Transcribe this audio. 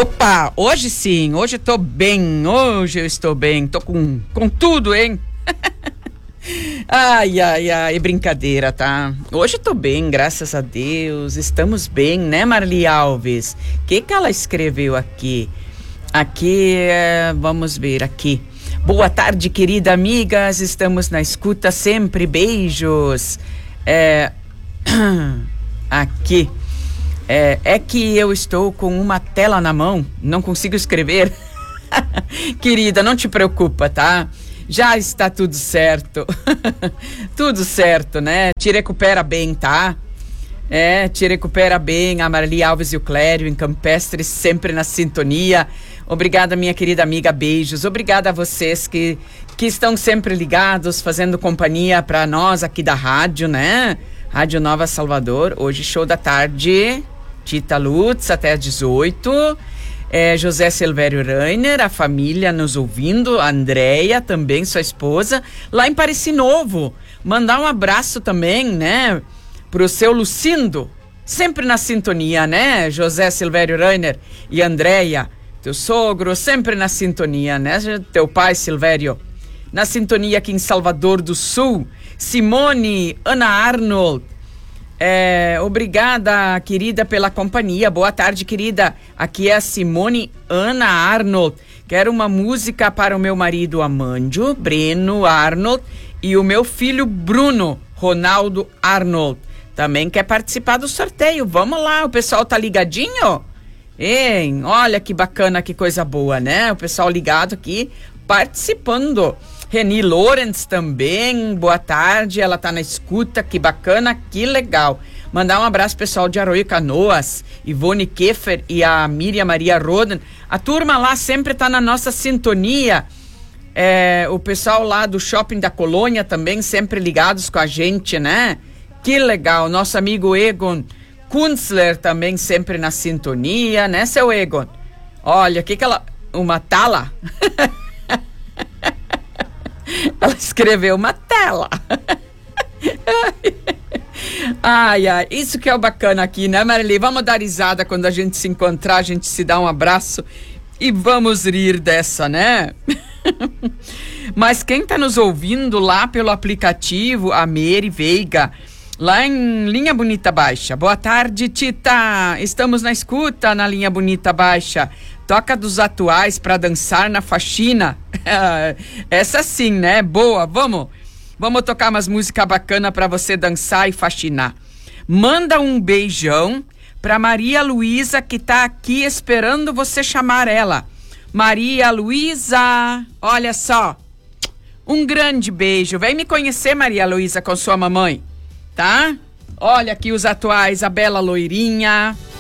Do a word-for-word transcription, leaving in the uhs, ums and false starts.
Opa, hoje sim, hoje eu tô bem, hoje eu estou bem, tô com, com tudo, hein? Ai, ai, ai, brincadeira, tá? Hoje eu tô bem, graças a Deus, estamos bem, né, Marli Alves? O que que ela escreveu aqui? Aqui, é, vamos ver, aqui. Boa tarde, querida amigas, estamos na escuta sempre, beijos. É, aqui. É, é que eu estou com uma tela na mão, não consigo escrever. Querida, não te preocupa, tá? Já está tudo certo. Tudo certo, né? Te recupera bem, tá? É, te recupera bem. A Marli Alves e o Clério em Campestre sempre na sintonia. Obrigada, minha querida amiga, beijos. Obrigada a vocês que, que estão sempre ligados, fazendo companhia para nós aqui da rádio, né? Rádio Nova Salvador. Hoje, show da tarde. Tita Lutz, até às dezoito. É, José Silvério Rainer, a família nos ouvindo. A Andréia também, sua esposa, lá em Pareci Novo. Mandar um abraço também, né? Pro seu Lucindo, sempre na sintonia, né? José Silvério Rainer e Andréia, teu sogro, sempre na sintonia, né? Teu pai, Silvério, na sintonia aqui em Salvador do Sul. Simone, Ana Arnold. É, obrigada, querida, pela companhia. Boa tarde, querida. Aqui é a Simone Ana Arnold. Quero uma música para o meu marido Amandio, Breno Arnold, e o meu filho Bruno, Ronaldo Arnold. Também quer participar do sorteio. Vamos lá, o pessoal tá ligadinho? Hein? Olha que bacana, que coisa boa, né? O pessoal ligado aqui, participando. Reni Lorenz também, boa tarde, ela tá na escuta, que bacana, que legal. Mandar um abraço pessoal de Arroio Canoas, Ivone Keffer e a Miriam Maria Roden. A turma lá sempre tá na nossa sintonia. É, o pessoal lá do Shopping da Colônia também sempre ligados com a gente, né? Que legal, nosso amigo Egon Kunzler também sempre na sintonia, né, seu Egon? Olha, o que que ela... Uma tala? Ela escreveu uma tela. Ai, ai, isso que é o bacana aqui, né, Marli? Vamos dar risada quando a gente se encontrar, a gente se dá um abraço e vamos rir dessa, né? Mas quem tá nos ouvindo lá pelo aplicativo, a Mary Veiga, lá em Linha Bonita Baixa. Boa tarde, Tita. Estamos na escuta na Linha Bonita Baixa. Toca dos atuais para dançar na faxina. Essa sim, né? Boa, vamos. Vamos tocar umas músicas bacanas para você dançar e faxinar. Manda um beijão para Maria Luísa, que tá aqui esperando você chamar ela. Maria Luísa, olha só. Um grande beijo. Vem me conhecer, Maria Luísa, com sua mamãe, tá? Olha aqui os atuais, a Bela Loirinha,